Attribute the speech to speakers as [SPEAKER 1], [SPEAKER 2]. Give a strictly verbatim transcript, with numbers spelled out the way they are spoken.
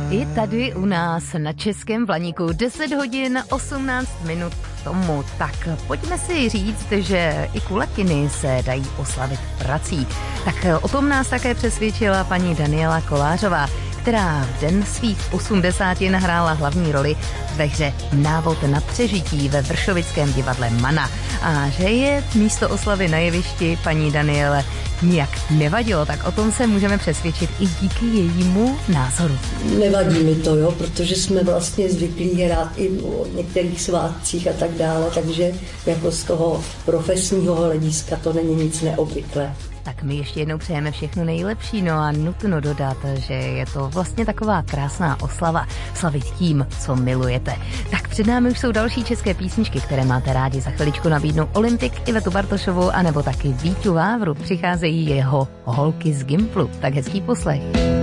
[SPEAKER 1] I tady u nás na Českém Vlaníku deset hodin osmnáct minut tomu. Tak pojďme si říct, že i kulatiny se dají oslavit prací. Tak o tom nás také přesvědčila paní Daniela Kolářová, která v den svých osmdesáti nahrála hlavní roli ve hře Návod na přežití ve Vršovickém divadle Mana. A že je místo oslavy na jevišti paní Daniele nijak nevadilo, tak o tom se můžeme přesvědčit i díky jejímu názoru.
[SPEAKER 2] Nevadí mi to, jo, protože jsme vlastně zvyklí hrát i o některých svátcích a tak dále, takže jako z toho profesního hlediska to není nic neobvyklé.
[SPEAKER 1] Tak my ještě jednou přejeme všechno nejlepší, no a nutno dodat, že je to vlastně taková krásná oslava slavit tím, co milujete. Tak před námi už jsou další české písničky, které máte rádi. Za chviličku nabídnou Olympik, Ivetu Bartošovou, anebo taky Víťu Vávru. Přicházejí jeho holky z Gimplu. Tak hezký poslech.